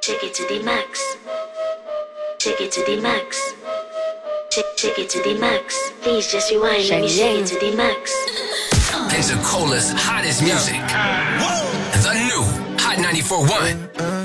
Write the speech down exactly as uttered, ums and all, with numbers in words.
Take it to the max. Take it to the max. Take, take it to the max. Please just rewind. Let me shake it to the max. Pensacola's hottest music. The new Hot ninety-four point one.